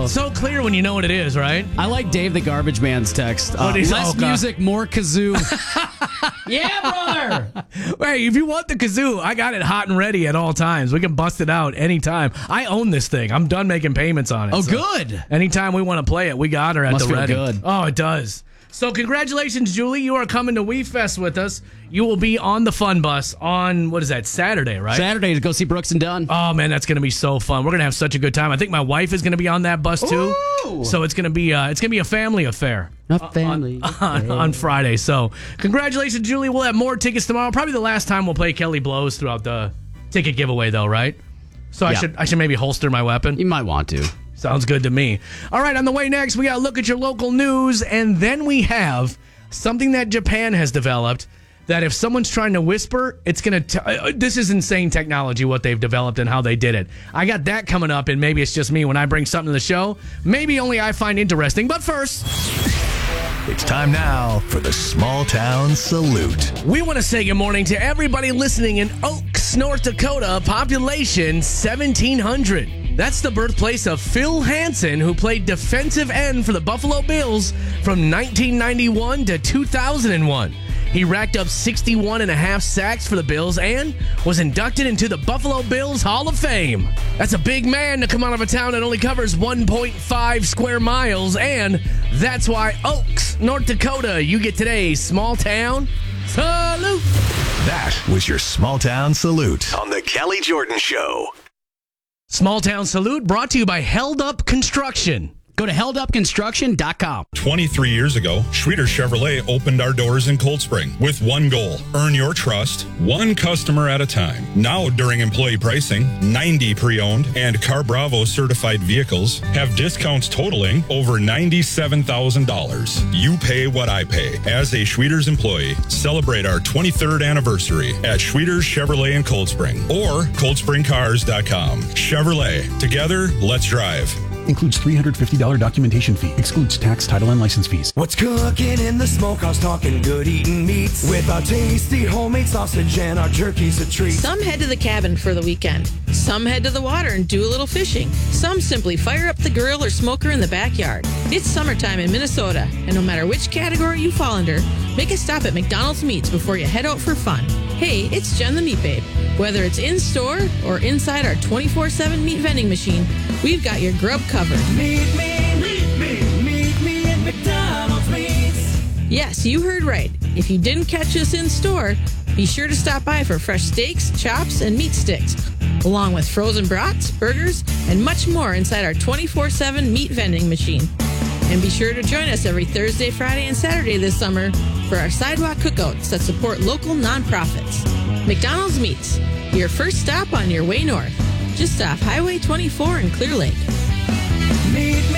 It's so clear when you know what it is, right? I like Dave the Garbage Man's text. Less music, more kazoo. Yeah, brother. Hey, if you want the kazoo, I got it hot and ready at all times. We can bust it out anytime. I own this thing. I'm done making payments on it. Oh, good. Anytime we want to play it, we got her at Must the feel ready. good. Oh, it does. So congratulations, Julie. You are coming to WeFest with us. You will be on the Fun Bus on, what is that, Saturday, right? Saturday to go see Brooks and Dunn. Oh, man, that's going to be so fun. We're going to have such a good time. I think my wife is going to be on that bus, too. Ooh. So it's going to be a family affair. A family on Friday. So congratulations, Julie. We'll have more tickets tomorrow. Probably the last time we'll play Kelly Blows throughout the ticket giveaway, though, right? So Yeah. I should maybe holster my weapon. You might want to. Sounds good to me. All right, on the way next, we got to look at your local news, and then we have something that Japan has developed that if someone's trying to whisper, it's going to... This is insane technology, what they've developed and how they did it. I got that coming up, and maybe it's just me when I bring something to the show. Maybe only I find interesting. But first... It's time now for the Small Town Salute. We want to say good morning to everybody listening in Oaks, North Dakota, population 1,700. That's the birthplace of Phil Hansen, who played defensive end for the Buffalo Bills from 1991 to 2001. He racked up 61 and a half sacks for the Bills and was inducted into the Buffalo Bills Hall of Fame. That's a big man to come out of a town that only covers 1.5 square miles, and that's why Oaks, North Dakota, you get today's Small Town Salute. That was your Small Town Salute on the Kelly Jordan Show. Small Town Salute brought to you by Held Up Construction. Go to heldupconstruction.com. 23 years ago, Schroeder Chevrolet opened our doors in Cold Spring with one goal: earn your trust, one customer at a time. Now, during employee pricing, 90 pre-owned and Car Bravo certified vehicles have discounts totaling over $97,000. You pay what I pay. As a Schroeder's employee, celebrate our 23rd anniversary at Schroeder's Chevrolet in Cold Spring or coldspringcars.com. Chevrolet, together, let's drive. Includes $350 documentation fee. Excludes tax, title, and license fees. What's cooking in the smokehouse? Talking good eating meats with our tasty homemade sausage and our jerky's a treat. Some head to the cabin for the weekend. Some head to the water and do a little fishing. Some simply fire up the grill or smoker in the backyard. It's summertime in Minnesota, and no matter which category you fall under, make a stop at McDonald's Meats before you head out for fun. Hey, it's Jen the Meat Babe. Whether it's in-store or inside our 24/7 meat vending machine, we've got your grub covered. Meet me at McDonald's Meats. Yes, you heard right. If you didn't catch us in store, be sure to stop by for fresh steaks, chops, and meat sticks, along with frozen brats, burgers, and much more inside our 24/7 meat vending machine. And be sure to join us every Thursday, Friday, and Saturday this summer for our sidewalk cookouts that support local nonprofits. McDonald's Meats, your first stop on your way north, just off Highway 24 in Clear Lake. Meet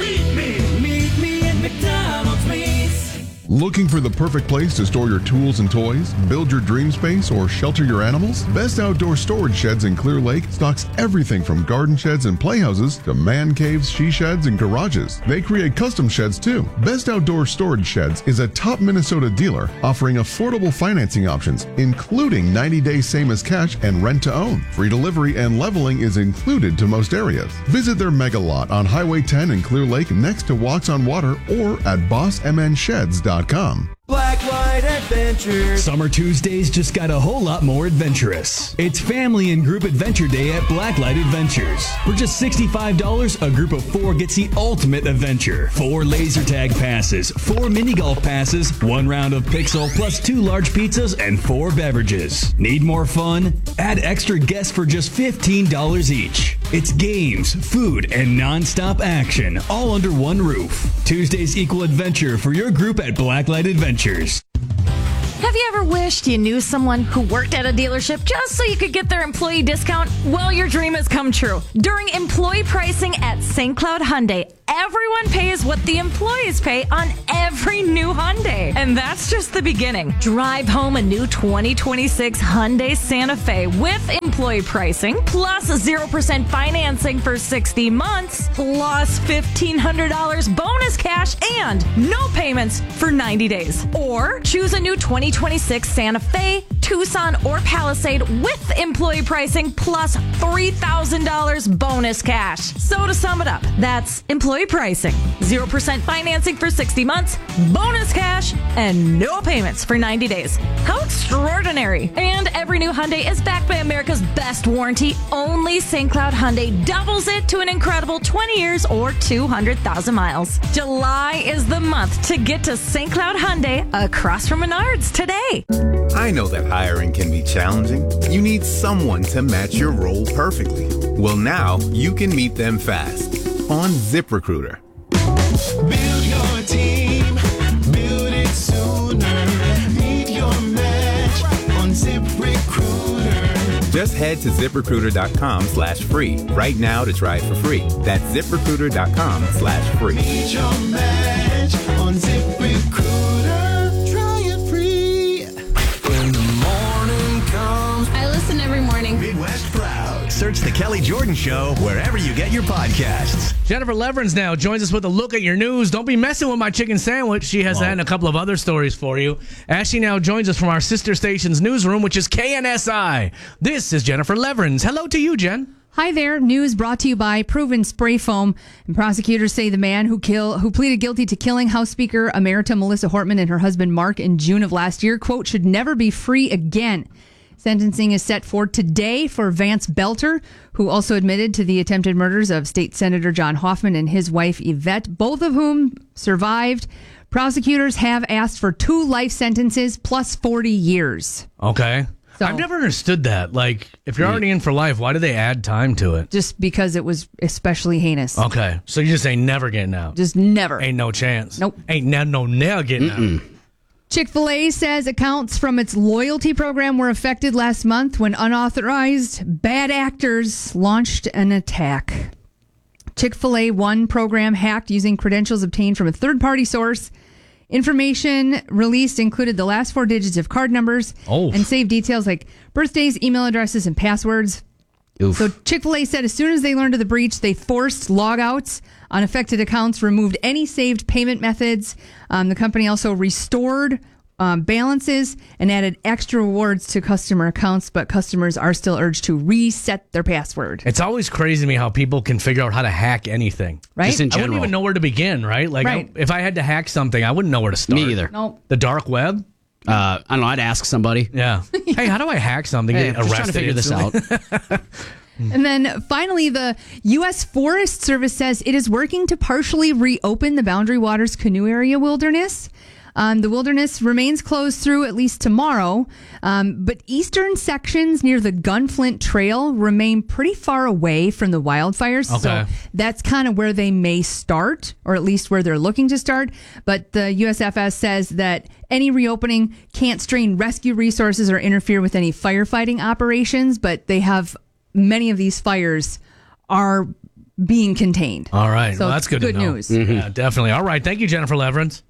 me at McDonald's Meats. Looking for the perfect place to store your tools and toys, build your dream space, or shelter your animals? Best Outdoor Storage Sheds in Clear Lake stocks everything from garden sheds and playhouses to man caves, she sheds, and garages. They create custom sheds too. Best Outdoor Storage Sheds is a top Minnesota dealer offering affordable financing options, including 90-day same as cash and rent to own. Free delivery and leveling is included to most areas. Visit their mega lot on Highway 10 in Clear Lake next to Walks on Water or at bossmnsheds.com. Blacklight Adventures. Summer Tuesdays just got a whole lot more adventurous. It's Family and Group Adventure Day at Blacklight Adventures. For just $65, a group of 4 gets the ultimate adventure. 4 laser tag passes, 4 mini golf passes, 1 round of Pixel plus 2 large pizzas and 4 beverages. Need more fun? Add extra guests for just $15 each. It's games, food, and non-stop action, all under one roof. Tuesdays equal adventure for your group at Blacklight Adventures. Have you ever wished you knew someone who worked at a dealership just so you could get their employee discount? Well, your dream has come true. During employee pricing at St. Cloud Hyundai, everyone pays what the employees pay on every new Hyundai. And that's just the beginning. Drive home a new 2026 Hyundai Santa Fe with employee pricing, plus 0% financing for 60 months, plus $1,500 bonus cash, and no payments for 90 days. Or choose a new 2026 Santa Fe Tucson, or Palisade with employee pricing plus $3,000 bonus cash. So to sum it up, that's employee pricing, 0% financing for 60 months, bonus cash, and no payments for 90 days. How extraordinary. And every new Hyundai is backed by America's best warranty. Only St. Cloud Hyundai doubles it to an incredible 20 years or 200,000 miles. July is the month to get to St. Cloud Hyundai across from Menards today. I know that hiring can be challenging. You need someone to match your role perfectly. Well, now you can meet them fast on ZipRecruiter. Build your team, build it sooner. Meet your match on ZipRecruiter. Just head to ZipRecruiter.com/free right now to try it for free. That's ZipRecruiter.com/free. Meet your match on ZipRecruiter. Try it free. When the morning comes, I listen every morning. Midwest Proud. Search The Kelly Jordan Show wherever you get your podcasts. Jennifer Leverins now joins us with a look at your news. Don't be messing with my chicken sandwich. She has that and a couple of other stories for you. Ashley now joins us from our sister station's newsroom, which is KNSI. This is Jennifer Leverins. Hello to you, Jen. Hi there. News brought to you by Proven Spray Foam. And prosecutors say the man who pleaded guilty to killing House Speaker Emerita Melissa Hortman and her husband Mark in June of last year, quote, should never be free again. Sentencing is set for today for Vance Belter, who also admitted to the attempted murders of State Senator John Hoffman and his wife Yvette, both of whom survived. Prosecutors have asked for 2 life sentences plus 40 years. Okay. So, I've never understood that. Like, if you're already in for life, why do they add time to it? Just because it was especially heinous. Okay. So you just ain't never getting out. Just never. Ain't no chance. Nope. Ain't no getting out. Chick-fil-A says accounts from its loyalty program were affected last month when unauthorized bad actors launched an attack. Chick-fil-A One program hacked using credentials obtained from a third-party source. Information released included the last 4 digits of card numbers and saved details like birthdays, email addresses, and passwords. Oof. So Chick-fil-A said as soon as they learned of the breach, they forced logouts on affected accounts, removed any saved payment methods. The company also restored balances and added extra rewards to customer accounts, but customers are still urged to reset their password. It's always crazy to me how people can figure out how to hack anything. Right? Just in I wouldn't general. even know where to begin, right? Like, Right. if I had to hack something, I wouldn't know where to start. Me either. Nope. The dark web? I don't know. I'd ask somebody. Yeah. Hey, how do I hack something? Hey, Get I'm just trying to figure this instantly? out. And then finally, the U.S. Forest Service says it is working to partially reopen the Boundary Waters Canoe Area Wilderness. The wilderness remains closed through at least tomorrow, but eastern sections near the Gunflint Trail remain pretty far away from the wildfires. Okay. So that's kind of where they may start, or at least where they're looking to start. But the USFS says that any reopening can't strain rescue resources or interfere with any firefighting operations, but they have many of these fires are being contained. All right. So well, that's good to know. news. Yeah, definitely. All right. Thank you, Jennifer Leverins.